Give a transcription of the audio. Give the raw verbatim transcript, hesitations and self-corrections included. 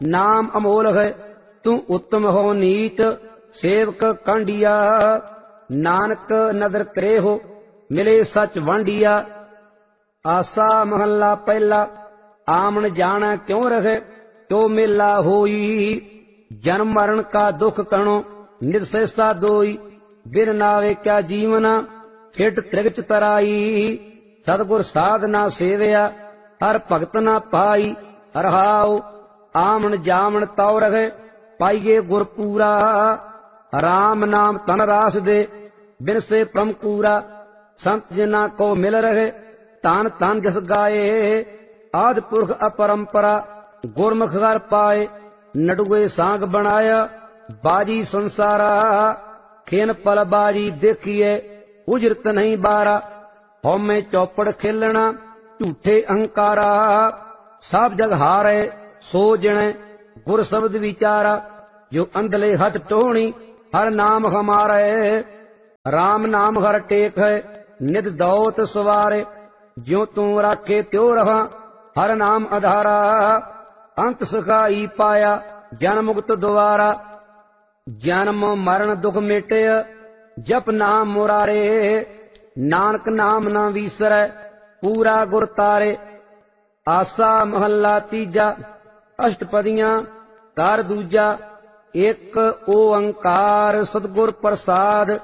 नाम अमोल है तू उत्तम हो नीच सेवक कांडिया। नानक नदर करे हो मिले सच वांडिया। आसा महला पहला आमन जाना क्यों रहे तो मेला होई। जन्म मरण का दुख कणो निज सहसा दोई। बिन नावे क्या जीवना फिट त्रिगच तराई। सतगुर साधना सेवया हर भगत ना पाई। रहाओ आमन जामन तौ रहे पाइये गुर पूरा। राम नाम तन रास दे बिन से प्रमकूरा। संत जिना को मिल रहे तान तान जस गाए। आदि पुरख अपरंपरा गुरमुख घर पाए। नडुए सांग बनाया बाजी संसारा। खेन पल बाजी देखिए उजरत नहीं बारा। हौमे चौपड़ खेलना झूठे अहंकारा। सब जग हारे सो जिणे गुर शब्द विचारा। जो अंधले हथ टोहनी हर नाम हमारे। राम नाम हर टेक है निध दौत सवारे। ज्यो तू राखे त्यो रहा हर नाम आधारा। अंत सखाई पाया जन मुक्त द्वारा। जन्म मरण दुख मेटे जप नाम मुरारे। नानक नाम न विसरै पूरा गुर तारे। आसा महला तीजा अष्टपदियां कर दूजा। एक ओंकार सतगुर प्रसाद।